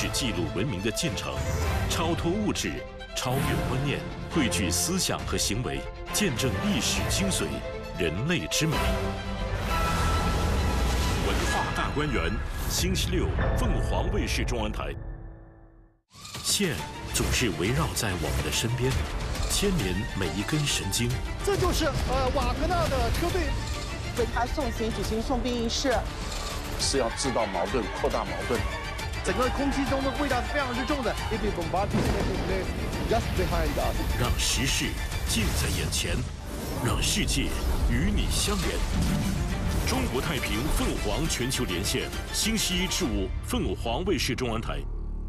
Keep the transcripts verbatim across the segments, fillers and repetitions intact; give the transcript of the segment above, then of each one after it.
史记录文明的进程，超脱物质，超越观念，汇聚思想和行为，见证历史精髓，人类之美。文化大观园，星期六，凤凰卫视中文台。线总是围绕在我们的身边，牵连每一根神经。 这就是呃瓦格纳的车队。 为他送行举行送殡仪式， 是要制造矛盾，扩大矛盾。 整个空气中的味道是非常之重的。Just behind us， 让时事近在眼前，让世界与你相连。中国太平凤凰全球连线，星期一至五，凤凰卫视中文台。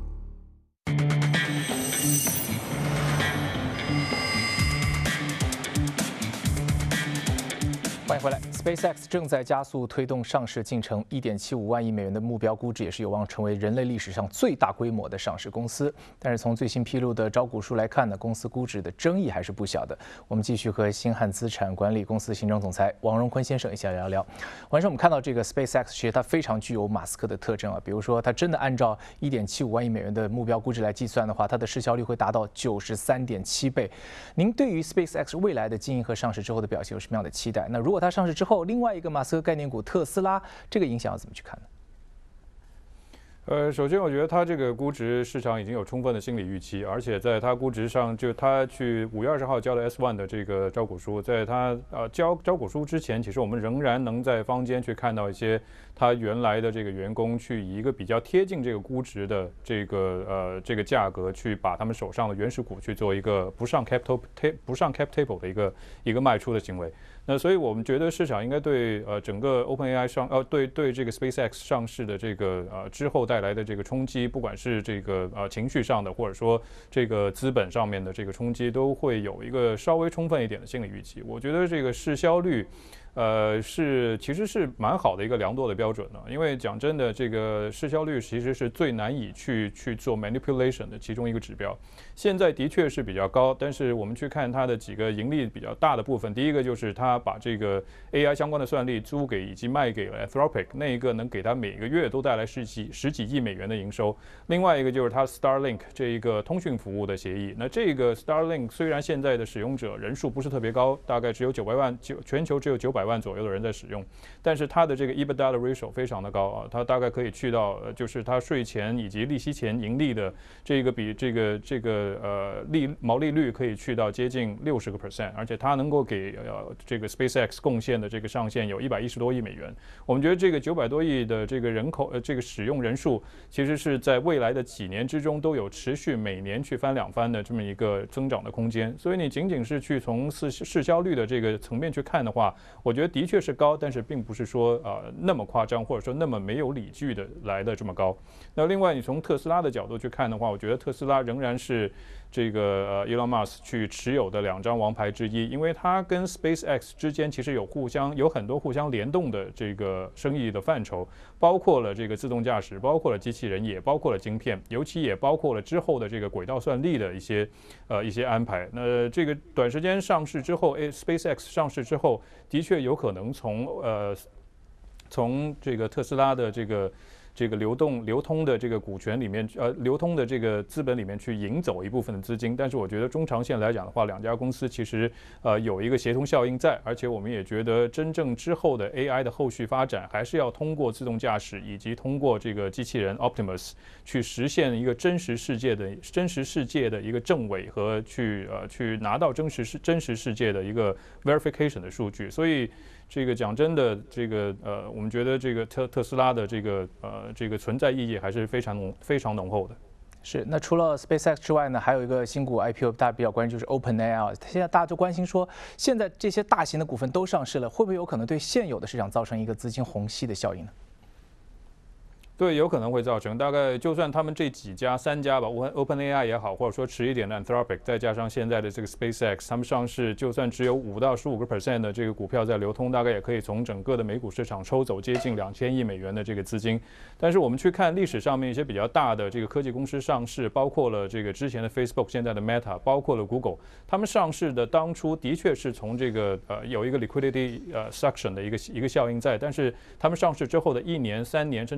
欢迎回来。SpaceX 正在加速推动上市进程， 一点七五万亿美元的目标估值也是有望成为人类历史上最大规模的上市公司。但是从最新披露的招股书来看呢，公司估值的争议还是不小的。我们继续和星汉资产管理公司行政总裁王荣坤先生一起来聊聊。晚上我们看到这个 SpaceX 其实它非常具有马斯克的特征啊，比如说它真的按照 一点七五万亿美元的目标估值来计算的话，它的市销率会达到 九十三点七倍。您对于 SpaceX 未来的经营和上市之后的表现有什么样的期待？那如果它上市之后，另外一个马斯克概念股特斯拉，这个影响要怎么去看呢？ 呃，首先我觉得它这个估值市场已经有充分的心理预期，而且在它估值上，就它去五月二十号交的 S 一 的这个招股书，在它呃交招股书之前，其实我们仍然能在坊间去看到一些它原来的这个员工去以一个比较贴近这个估值的这个呃这个价格，去把他们手上的原始股去做一个不上 capital不上 cap table 的一个一个卖出的行为。那所以我们觉得市场应该对呃整个 OpenAI 上呃对对这个 SpaceX 上市的这个呃之后带来的这个冲击，不管是这个呃情绪上的，或者说这个资本上面的这个冲击，都会有一个稍微充分一点的心理预期。我觉得这个市销率。呃，是其实是蛮好的一个量度的标准呢，因为讲真的，这个市销率其实是最难以去去做 manipulation 的其中一个指标。现在的确是比较高，但是我们去看它的几个盈利比较大的部分，第一个就是它把这个 A I 相关的算力租给以及卖给了 Anthropic， 那一个能给它每个月都带来十几十几亿美元的营收。另外一个就是它 Starlink 这一个通讯服务的协议。那这个 Starlink 虽然现在的使用者人数不是特别高，大概只有九百万，全球只有九百万左右的人在使用，但是它的这个 EBITDA 的 ratio 非常的高啊，它大概可以去到，就是它税前以及利息前盈利的这个比这个这个呃利毛利率可以去到接近六十个 percent， 而且它能够给呃这个 SpaceX 贡献的这个上限有一百一十多亿美元。我们觉得这个九百多亿的这个人口呃这个使用人数，其实是在未来的几年之中都有持续每年去翻两番的这么一个增长的空间。所以你仅仅是去从市市销率的这个层面去看的话，我觉得的确确是高，但是并不是说呃那么夸张，或者说那么没有理据的来的这么高。那另外，你从特斯拉的角度去看的话，我觉得特斯拉仍然是这个呃 Elon Musk 去持有的两张王牌之一，因为它跟 SpaceX 之间其实有互相有很多互相联动的这个生意的范畴，包括了这个自动驾驶，包括了机器人，也包括了晶片，尤其也包括了之后的这个轨道算力的一些呃一些安排。那这个短时间上市之后， SpaceX 上市之后，的确有可能从呃从这个特斯拉的这个这个流动流通的这个股权里面，呃，流通的这个资本里面去引走一部分的资金。但是我觉得中长线来讲的话，两家公司其实呃有一个协同效应在，而且我们也觉得真正之后的 A I 的后续发展，还是要通过自动驾驶以及通过这个机器人 Optimus 去实现一个真实世界的真实世界的一个证伪和去呃去拿到真实世真实世界的一个 verification 的数据。所以这个讲真的，这个呃，我们觉得这个特特斯拉的这个呃这个存在意义还是非常浓非常浓厚的。 是，那除了 SpaceX 之外呢，还有一个新股 I P O 大家比较关注就是 OpenAI。现在大家就关心说，现在这些大型的股份都上市了，会不会有可能对现有的市场造成一个资金虹吸的效应呢？ 对，有可能会造成。大概就算他们这几家三家吧 ，OpenAI 也好，或者说迟一点的 Anthropic， 再加上现在的这个 SpaceX， 他们上市，就算只有五到十五个 percent 的这个股票在流通，大概也可以从整个的美股市场抽走接近两千亿美元的这个资金。但是我们去看历史上面一些比较大的这个科技公司上市，包括了这个之前的 Facebook， 现在的 Meta， 包括了 Google， 他们上市的当初的确是从这个呃有一个 liquidity 呃 suction 的一个一个效应在，但是他们上市之后的一年、三年甚至五年。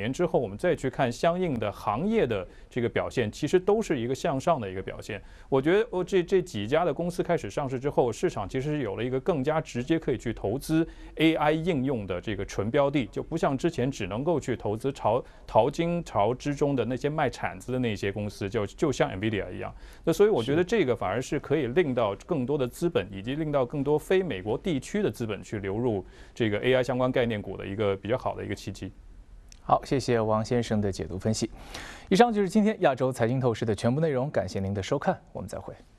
年之后，我们再去看相应的行业的这个表现，其实都是一个向上的一个表现。我觉得哦，这这几家的公司开始上市之后，市场其实是有了一个更加直接可以去投资 A I 应用的这个纯标的，就不像之前只能够去投资潮淘金潮之中的那些卖铲子的那些公司，就就像 NVIDIA 一样。那所以我觉得这个反而是可以令到更多的资本，以及令到更多非美国地区的资本去流入这个 A I 相关概念股的一个比较好的一个契机。 好，谢谢王先生的解读分析。以上就是今天亚洲财经透视的全部内容，感谢您的收看，我们再会。